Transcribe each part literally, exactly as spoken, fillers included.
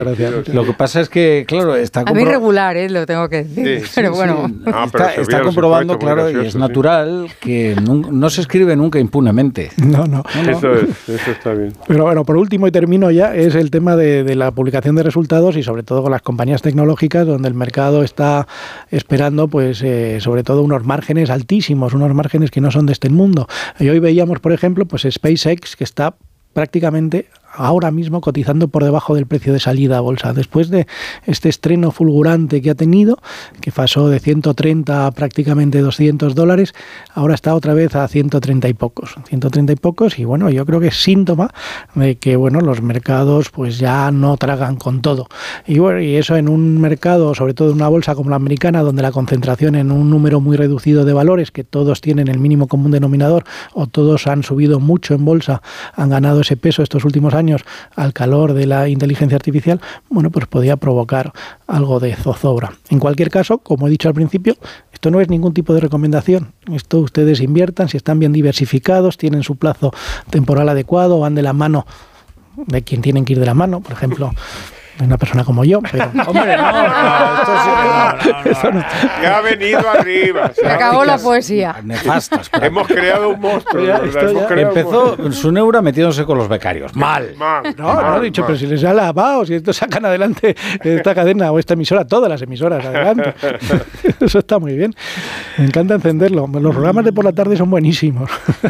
Gracias. Lo que pasa es que, claro, está compro... A mí regular, ¿eh? Lo tengo que decir, sí, pero sí, bueno. Sí. No, pero está, está comprobando, claro, gracioso, y es natural sí. que no, no se escribe nunca impunemente. No, no. no, no. Eso es, eso está bien. Pero bueno, por último, y termino ya, es el tema de, de la publicación de resultados y sobre todo con las compañías tecnológicas, donde el mercado está esperando, pues, eh, sobre todo unos márgenes altísimos, unos márgenes que no son de este mundo. Y hoy veíamos, por ejemplo, pues SpaceX, que está prácticamente ahora mismo cotizando por debajo del precio de salida a bolsa. Después de este estreno fulgurante que ha tenido, que pasó de ciento treinta a prácticamente doscientos dólares, ahora está otra vez a ciento treinta y pocos. ciento treinta y pocos y bueno, yo creo que es síntoma de que bueno, los mercados pues ya no tragan con todo. Y bueno, y eso en un mercado, sobre todo en una bolsa como la americana, donde la concentración en un número muy reducido de valores, que todos tienen el mínimo común denominador o todos han subido mucho en bolsa, han ganado ese peso estos últimos años al calor de la inteligencia artificial, bueno, pues podía provocar algo de zozobra. En cualquier caso, como he dicho al principio, esto no es ningún tipo de recomendación. Esto ustedes inviertan, si están bien diversificados, tienen su plazo temporal adecuado, van de la mano de quien tienen que ir de la mano, por ejemplo, una persona como yo, pero... Hombre, no, no, esto sí que no, no, no, Esto no. Ya ha venido arriba. Se acabó la poesía. Nefastas. Hemos creado un monstruo. Ya, Hemos ya empezó un su neura metiéndose con los becarios. Mal. mal no, mal, no he dicho, mal. Pero si les ha lavado, si esto sacan adelante esta cadena o esta emisora, todas las emisoras, adelante. Eso está muy bien. Me encanta encenderlo. Los programas de por la tarde son buenísimos.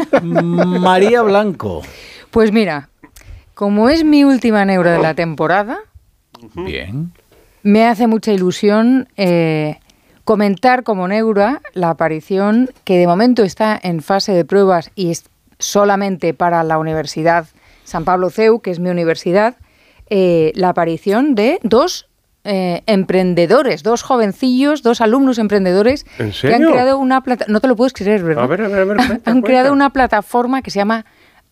María Blanco. Pues mira, como es mi última neura de la temporada... Bien. Me hace mucha ilusión eh, comentar como neura la aparición, que de momento está en fase de pruebas y es solamente para la Universidad San Pablo C E U, que es mi universidad, eh, la aparición de dos eh, emprendedores, dos jovencillos, dos alumnos emprendedores ¿En serio? que han creado una plataforma, no te lo puedes creer, ¿verdad? A ver, a ver, a ver. Cuenta, han cuenta. creado una plataforma que se llama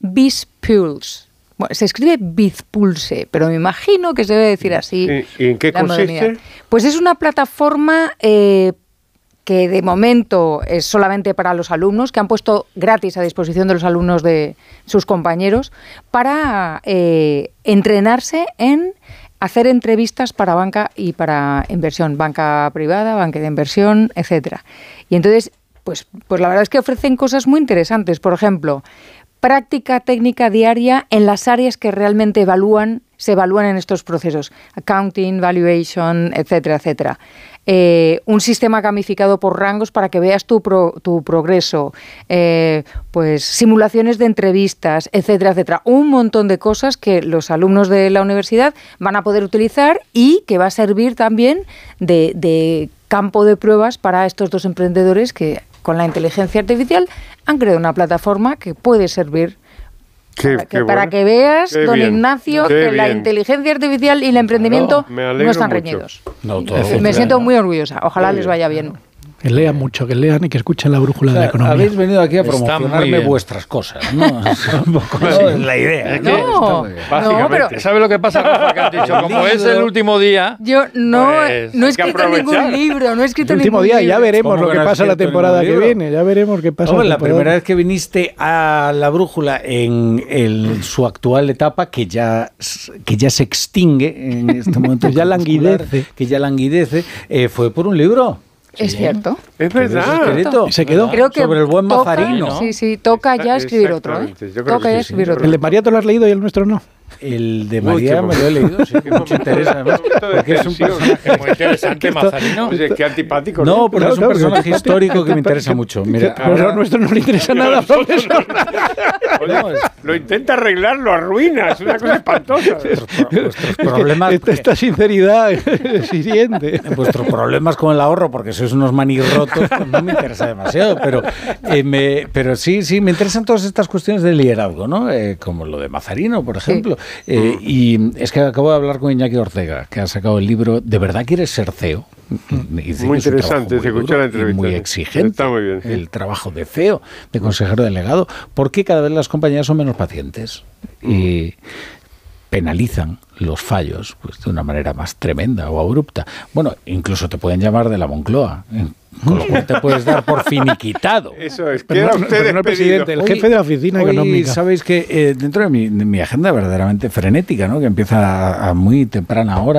BizPulse. Bueno, se escribe BizPulse, pero me imagino que se debe decir así. ¿Y, y en qué consiste? Pues es una plataforma eh, que de momento es solamente para los alumnos, que han puesto gratis a disposición de los alumnos de sus compañeros, para eh, entrenarse en hacer entrevistas para banca y para inversión, banca privada, banca de inversión, etcétera. Y entonces, pues, pues la verdad es que ofrecen cosas muy interesantes. Por ejemplo, práctica técnica diaria en las áreas que realmente evalúan, se evalúan en estos procesos. Accounting, valuation, etcétera, etcétera. Eh, un sistema gamificado por rangos para que veas tu, pro, tu progreso. Eh, pues simulaciones de entrevistas, etcétera, etcétera. Un montón de cosas que los alumnos de la universidad van a poder utilizar y que va a servir también de, de campo de pruebas para estos dos emprendedores que, con la inteligencia artificial, han creado una plataforma que puede servir qué, para, que, qué para bueno. que veas, Qué don bien. Ignacio, Qué que bien. la inteligencia artificial y el emprendimiento no, no están mucho. reñidos. No, todo Me siento muy orgullosa. Ojalá les vaya bien. Que lean mucho, que lean y que escuchen la brújula o sea, de la economía. Habéis venido aquí a Está muy promocionarme bien. vuestras cosas, ¿no? Un poco, ¿no? Es la idea. Es que- No, Básicamente. no, pero ¿Sabes lo que pasa, Rafa? Que has dicho, como es el último día... yo no, Pues, no he hay que escrito ningún aprovechar. libro, no he escrito El último ningún día libro. ya veremos ¿Cómo lo que que no has pasa la escrito temporada que ningún libro? viene, ya veremos qué pasa. Hombre, la temporada. primera vez que viniste a la brújula en el, su actual etapa, que ya, que ya se extingue en este momento, Que ya crepuscular, languidece. que ya languidece, eh, fue por un libro. Es cierto. Es verdad. Escrito. ¿Y se quedó? Creo que Sobre el buen toca- Mazarino. Sí, sí, toca ya escribir otro, ¿eh? Exactamente, yo creo Toca que ya sí, sí. escribir otro. ¿El de María te lo has leído y el nuestro no? El de Uy, María qué me lo he leído, sí, que mucho interesa. Además, porque es un personaje Muy interesante, Mazarino. Oye, qué antipático. No, porque No, es un no, personaje que- histórico que me interesa mucho. Mira, Pero ahora- a nuestro no le interesa nada, profesor. Oye, lo intenta arreglar, lo arruina. Es una cosa espantosa. vuestros problemas, Esta, esta sinceridad es hiriente. vuestros problemas con el ahorro, porque sois unos manirrotos, pues no me interesa demasiado, pero eh, me, pero sí, sí, me interesan todas estas cuestiones de liderazgo, ¿no? Eh, como lo de Mazarino, por ejemplo. Eh, y es que acabo de hablar con Iñaki Ortega, que ha sacado el libro ¿De verdad quieres ser C E O? Y dice Muy que es un interesante, trabajo se muy escucha duro la y entrevista, muy sí. exigente. Está muy bien, sí. El trabajo de C E O, de consejero delegado, porque cada vez las compañías son menos pacientes. Y penalizan los fallos pues de una manera más tremenda o abrupta. Bueno, incluso te pueden llamar de la Moncloa, con lo cual te puedes dar por finiquitado. Eso es, Pero queda no, usted pero no el despedido. presidente, el jefe de la oficina hoy, económica. Sabéis que eh, dentro de mi, de mi agenda verdaderamente frenética, ¿no?, que empieza a, a muy temprana hora,